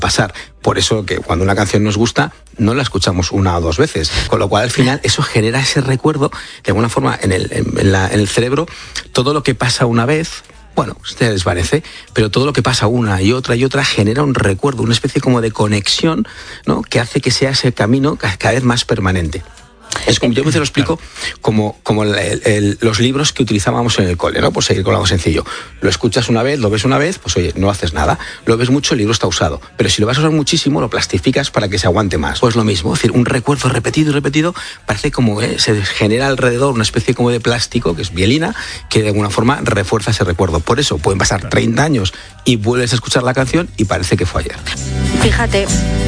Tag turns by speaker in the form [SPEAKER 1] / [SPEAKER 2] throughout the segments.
[SPEAKER 1] pasar. Por eso que cuando una canción nos gusta, no la escuchamos una o dos veces. Con lo cual, al final, eso genera ese recuerdo, de alguna forma, en el cerebro, todo lo que pasa una vez, bueno, se desvanece, pero todo lo que pasa una y otra genera un recuerdo, una especie como de conexión, ¿no?, que hace que sea ese camino cada vez más permanente. Es como yo me lo explico como los libros que utilizábamos en el cole, ¿no? Por seguir con algo sencillo. Lo escuchas una vez, lo ves una vez, pues oye, no haces nada. Lo ves mucho, el libro está usado. Pero si lo vas a usar muchísimo, lo plastificas para que se aguante más. Pues lo mismo, es decir, un recuerdo repetido y repetido, parece como se genera alrededor una especie como de plástico, que es bielina, que de alguna forma refuerza ese recuerdo. Por eso pueden pasar 30 años y vuelves a escuchar la canción y parece que fue ayer.
[SPEAKER 2] Fíjate.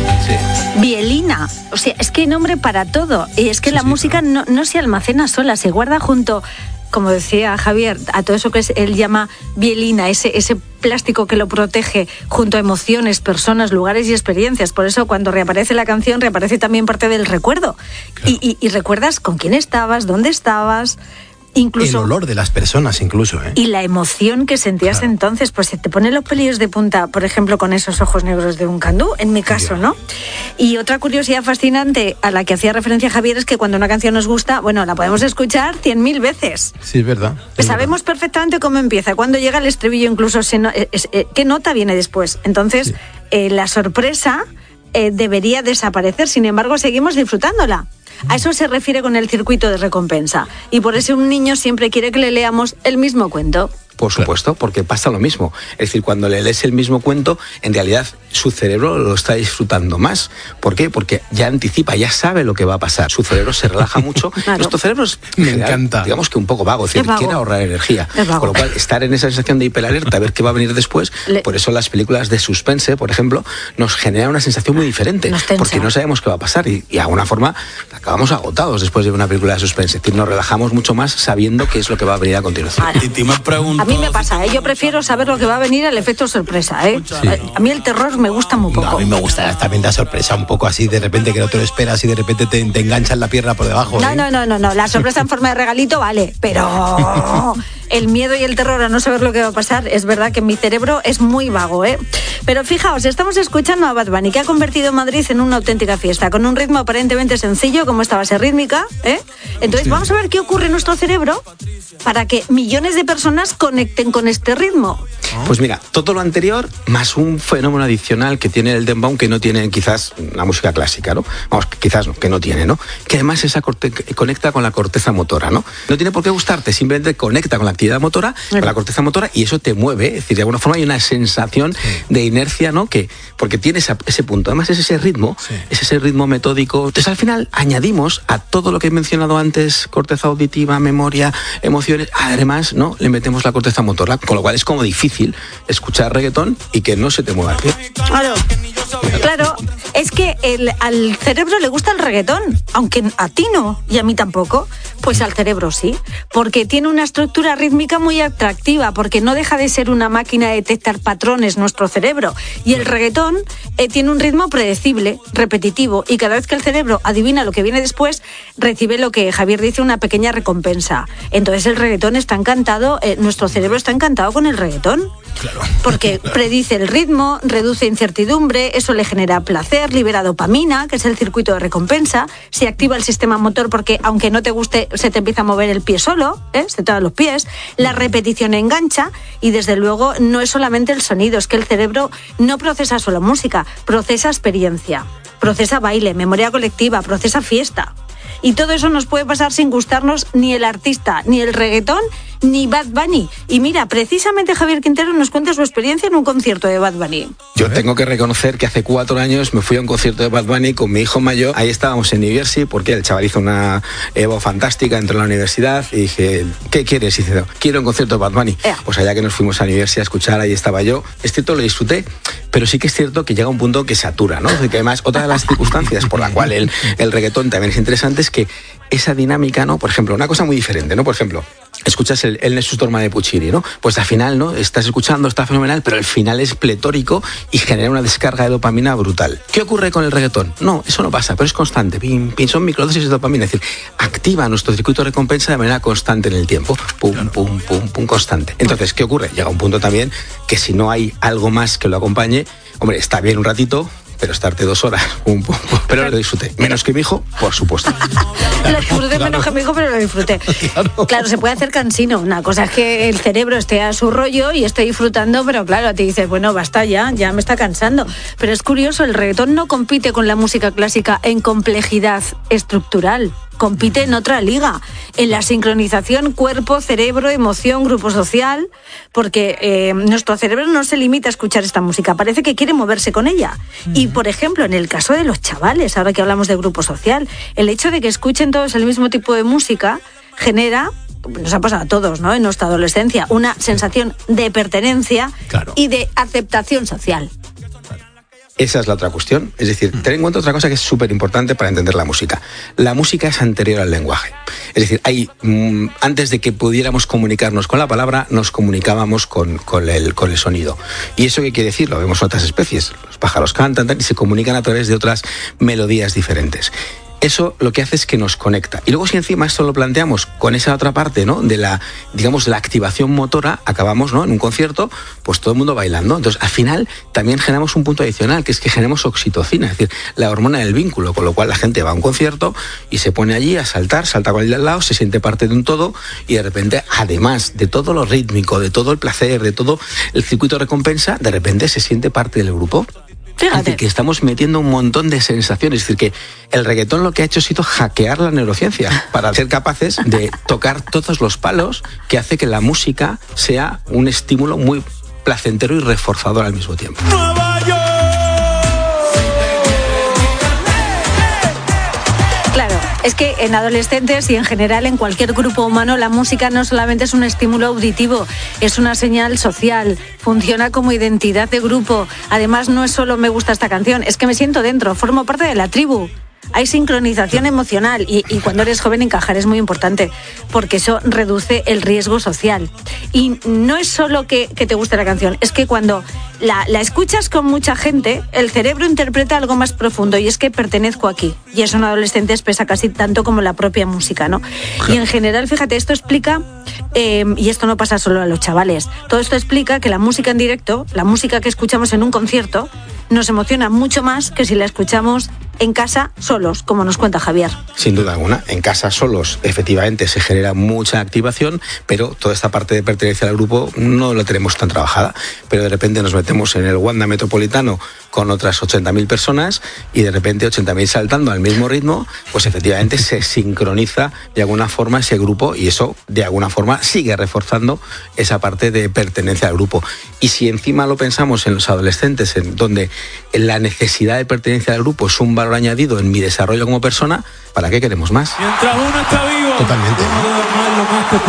[SPEAKER 1] Sí.
[SPEAKER 2] Bielina, o sea, es que hay nombre para todo. Y es que la música no se almacena sola, se guarda junto, como decía Javier, a todo eso que él llama bielina, ese plástico que lo protege, junto a emociones, personas, lugares y experiencias. Por eso cuando reaparece la canción, reaparece también parte del recuerdo. Claro. Y recuerdas con quién estabas, dónde estabas. Incluso,
[SPEAKER 3] el olor de las personas, incluso.
[SPEAKER 2] Y la emoción que sentías, claro. Entonces, pues se te ponen los pelillos de punta, por ejemplo, con esos ojos negros de un candú, en mi caso, ¿no? Y otra curiosidad fascinante a la que hacía referencia Javier es que cuando una canción nos gusta, bueno, la podemos escuchar 100.000 veces.
[SPEAKER 3] Sí, es verdad.
[SPEAKER 2] Sabemos perfectamente cómo empieza, cuando llega el estribillo, incluso qué nota viene después. Entonces, la sorpresa debería desaparecer, sin embargo, seguimos disfrutándola. A eso se refiere con el circuito de recompensa. Y por eso un niño siempre quiere que le leamos el mismo cuento.
[SPEAKER 1] Por supuesto, porque pasa lo mismo. Es decir, cuando le lees el mismo cuento, en realidad su cerebro lo está disfrutando más. ¿Por qué? Porque ya anticipa, ya sabe lo que va a pasar. Su cerebro se relaja mucho.
[SPEAKER 2] Claro.
[SPEAKER 1] Nuestro cerebro es,
[SPEAKER 3] me encanta,
[SPEAKER 1] digamos que un poco vago, es decir, quiere ahorrar energía.
[SPEAKER 2] Con
[SPEAKER 1] lo cual, estar en esa sensación de hiperalerta, a ver qué va a venir después, por eso las películas de suspense, por ejemplo, nos generan una sensación muy diferente. Porque no sabemos qué va a pasar y de alguna forma acabamos agotados después de una película de suspense. Es decir, nos relajamos mucho más sabiendo qué es lo que va a venir a continuación.
[SPEAKER 2] A mí me pasa, yo prefiero saber lo que va a venir al efecto sorpresa, Sí. A mí el terror me gusta muy poco.
[SPEAKER 3] No, a mí me gusta también la sorpresa, un poco así, de repente que no te lo esperas y de repente te enganchan la pierna por debajo.
[SPEAKER 2] No, la sorpresa en forma de regalito vale, pero el miedo y el terror a no saber lo que va a pasar, es verdad que mi cerebro es muy vago, Pero fijaos, estamos escuchando a Bad Bunny, que ha convertido Madrid en una auténtica fiesta, con un ritmo aparentemente sencillo, como esta base rítmica, Entonces vamos a ver qué ocurre en nuestro cerebro para que millones de personas conecten con este ritmo.
[SPEAKER 1] Pues mira, todo lo anterior, más un fenómeno adicional que tiene el dembow que no tiene quizás la música clásica, ¿no? Vamos, quizás no, que no tiene, ¿no? Que además conecta con la corteza motora, ¿no? No tiene por qué gustarte, simplemente conecta con la actividad motora, con la corteza motora, y eso te mueve, es decir, de alguna forma hay una sensación de inercia, ¿no? Porque tiene ese punto, además es ese ritmo, es ese ritmo metódico. Entonces al final añadimos a todo lo que he mencionado antes, corteza auditiva, memoria, emociones, además, ¿no? Le metemos la corteza motora, con lo cual es como difícil escuchar reggaetón y que no se te mueva el pie.
[SPEAKER 2] Claro, es que al cerebro le gusta el reggaetón, aunque a ti no y a mí tampoco, pues al cerebro sí, porque tiene una estructura rítmica muy atractiva, porque no deja de ser una máquina de detectar patrones nuestro cerebro, y el reggaetón tiene un ritmo predecible, repetitivo, y cada vez que el cerebro adivina lo que viene después, recibe lo que Javier dice, una pequeña recompensa. Entonces el reggaetón está encantado, nuestro cerebro está encantado con el reggaetón.
[SPEAKER 3] Claro.
[SPEAKER 2] Porque predice el ritmo, reduce incertidumbre, eso le genera placer, libera dopamina, que es el circuito de recompensa, se activa el sistema motor porque aunque no te guste se te empieza a mover el pie solo, se te dan los pies, la repetición engancha y desde luego no es solamente el sonido, es que el cerebro no procesa solo música, procesa experiencia, procesa baile, memoria colectiva, procesa fiesta. Y todo eso nos puede pasar sin gustarnos ni el artista, ni el reggaetón, ni Bad Bunny. Y mira, precisamente Javier Quintero nos cuenta su experiencia en un concierto de Bad Bunny.
[SPEAKER 1] Yo tengo que reconocer que hace 4 años me fui a un concierto de Bad Bunny con mi hijo mayor. Ahí estábamos en New Jersey porque el chaval hizo una Evo fantástica, entró en la universidad y dije, ¿qué quieres? Y dice, quiero un concierto de Bad Bunny. Pues allá que nos fuimos a New Jersey a escuchar, ahí estaba yo. Es cierto, lo disfruté, pero sí que es cierto que llega un punto que satura, ¿no? Que además, otra de las circunstancias por la cual el reggaetón también es interesante es que esa dinámica, ¿no? Por ejemplo, una cosa muy diferente, ¿no? Por ejemplo, escuchas el Nessus Dorma de Puccini, ¿no? Pues al final, ¿no? Estás escuchando, está fenomenal, pero el final es pletórico y genera una descarga de dopamina brutal. ¿Qué ocurre con el reggaetón? No, eso no pasa, pero es constante. Pim, pim, son microdosis de dopamina, es decir, activa nuestro circuito de recompensa de manera constante en el tiempo. Pum, pum, pum, pum, constante. Entonces, ¿qué ocurre? Llega un punto también que si no hay algo más que lo acompañe, hombre, está bien un ratito, pero estarte 2 horas, pum, pum, pum, pero lo disfruté. Menos que mi hijo, por supuesto.
[SPEAKER 2] Lo disfruté menos que mi hijo, pero lo disfruté. Claro, se puede hacer cansino. Una cosa es que el cerebro esté a su rollo y esté disfrutando, pero claro, a ti dices, bueno, basta ya me está cansando. Pero es curioso, el reggaetón no compite con la música clásica en complejidad estructural. Compite en otra liga, en la sincronización cuerpo, cerebro, emoción, grupo social, porque nuestro cerebro no se limita a escuchar esta música, parece que quiere moverse con ella. Y, por ejemplo, en el caso de los chavales, ahora que hablamos de grupo social, el hecho de que escuchen todos el mismo tipo de música genera, nos ha pasado a todos, ¿no?, en nuestra adolescencia, una sensación de pertenencia y de aceptación social.
[SPEAKER 1] Esa es la otra cuestión. Es decir, ten en cuenta otra cosa que es súper importante para entender la música. La música es anterior al lenguaje. Es decir, antes de que pudiéramos comunicarnos con la palabra, nos comunicábamos con el sonido. ¿Y eso qué quiere decir? Lo vemos en otras especies. Los pájaros cantan y se comunican a través de otras melodías diferentes. Eso lo que hace es que nos conecta. Y luego si encima esto lo planteamos con esa otra parte, ¿no?, de la, digamos, la activación motora, acabamos, ¿no?, en un concierto, pues todo el mundo bailando. Entonces, al final, también generamos un punto adicional, que es que generamos oxitocina, es decir, la hormona del vínculo, con lo cual la gente va a un concierto y se pone allí a saltar, salta con el de al lado, se siente parte de un todo y de repente, además de todo lo rítmico, de todo el placer, de todo el circuito de recompensa, de repente se siente parte del grupo. Fíjate. Es decir, que estamos metiendo un montón de sensaciones. Es decir, que el reggaetón lo que ha hecho ha sido hackear la neurociencia para ser capaces de tocar todos los palos que hace que la música sea un estímulo muy placentero y reforzador al mismo tiempo.
[SPEAKER 2] Claro, es que en adolescentes y en general en cualquier grupo humano la música no solamente es un estímulo auditivo, es una señal social, funciona como identidad de grupo. Además no es solo me gusta esta canción, es que me siento dentro, formo parte de la tribu. Hay sincronización emocional y cuando eres joven encajar es muy importante porque eso reduce el riesgo social. Y no es solo que te guste la canción, es que cuando la escuchas con mucha gente, el cerebro interpreta algo más profundo y es que pertenezco aquí. Y eso en adolescentes pesa casi tanto como la propia música, ¿no? Y en general, fíjate, esto explica, y esto no pasa solo a los chavales, todo esto explica que la música en directo, la música que escuchamos en un concierto, nos emociona mucho más que si la escuchamos en casa solos, como nos cuenta Javier.
[SPEAKER 1] Sin duda alguna, en casa solos efectivamente se genera mucha activación, pero toda esta parte de pertenencia al grupo no la tenemos tan trabajada, pero de repente nos metemos en el Wanda Metropolitano con otras 80.000 personas y de repente 80.000 saltando al mismo ritmo, pues efectivamente se sincroniza de alguna forma ese grupo y eso de alguna forma sigue reforzando esa parte de pertenencia al grupo. Y si encima lo pensamos en los adolescentes, en donde la necesidad de pertenencia al grupo es un valor añadido en mi desarrollo como persona, ¿para qué queremos más?
[SPEAKER 4] Mientras uno está vivo,
[SPEAKER 3] totalmente,
[SPEAKER 4] uno debe amar lo más que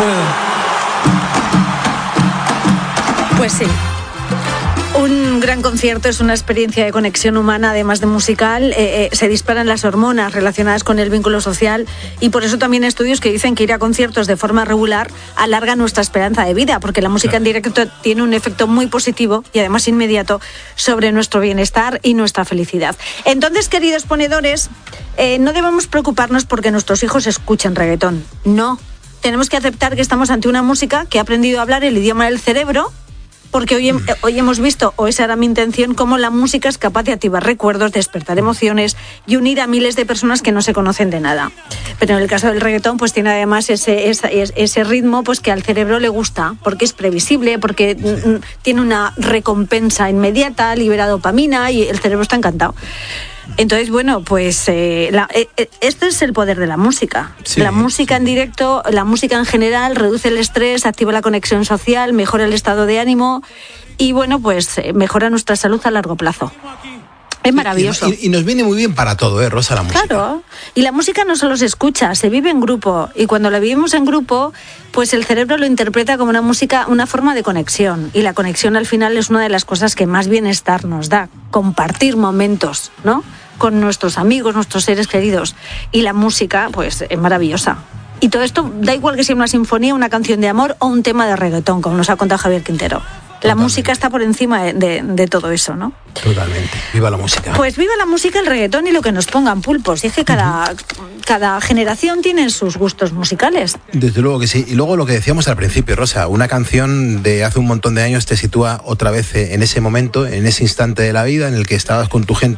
[SPEAKER 4] pueda.
[SPEAKER 2] Pues sí. Un gran concierto es una experiencia de conexión humana, además de musical. Se disparan las hormonas relacionadas con el vínculo social y por eso también hay estudios que dicen que ir a conciertos de forma regular alarga nuestra esperanza de vida, porque la música en directo tiene un efecto muy positivo y además inmediato sobre nuestro bienestar y nuestra felicidad. Entonces, queridos ponedores, no debemos preocuparnos porque nuestros hijos escuchen reggaetón. No, tenemos que aceptar que estamos ante una música que ha aprendido a hablar el idioma del cerebro, porque hoy hemos visto, o esa era mi intención, cómo la música es capaz de activar recuerdos, despertar emociones y unir a miles de personas que no se conocen de nada. Pero en el caso del reggaetón, pues tiene además ese ritmo pues que al cerebro le gusta, porque es previsible, porque tiene una recompensa inmediata, libera dopamina y el cerebro está encantado. Entonces, bueno, pues este es el poder de la música. Sí, la música en directo, la música en general reduce el estrés, activa la conexión social, mejora el estado de ánimo y, bueno, pues mejora nuestra salud a largo plazo. Es maravilloso.
[SPEAKER 3] Y nos viene muy bien para todo, Rosa, la música.
[SPEAKER 2] Claro. Y la música no solo se escucha, se vive en grupo. Y cuando la vivimos en grupo, pues el cerebro lo interpreta como una música, una forma de conexión. Y la conexión al final es una de las cosas que más bienestar nos da. Compartir momentos, ¿no?, con nuestros amigos, nuestros seres queridos. Y la música, pues, es maravillosa. Y todo esto, da igual que sea una sinfonía, una canción de amor o un tema de reggaetón, como nos ha contado Javier Quintero. La música está por encima de todo eso, ¿no?
[SPEAKER 3] Totalmente. Viva la música.
[SPEAKER 2] Pues viva la música, el reggaetón y lo que nos pongan, Pulpos. Y es que cada generación tiene sus gustos musicales.
[SPEAKER 3] Desde luego que sí. Y luego lo que decíamos al principio, Rosa, una canción de hace un montón de años te sitúa otra vez en ese momento, en ese instante de la vida en el que estabas con tu gente